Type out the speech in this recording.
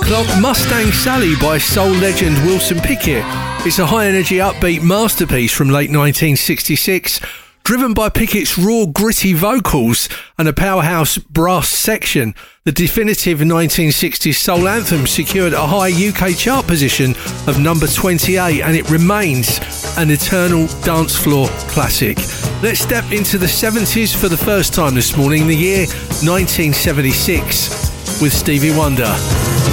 o'clock, Mustang Sally by soul legend Wilson Pickett. It's a high-energy, upbeat masterpiece from late 1966, driven by Pickett's raw, gritty vocals and a powerhouse brass section. The definitive 1960s soul anthem secured a high UK chart position of number 28, and it remains an eternal dance floor classic. Let's step into the 70s for the first time this morning, the year 1976, with Stevie Wonder.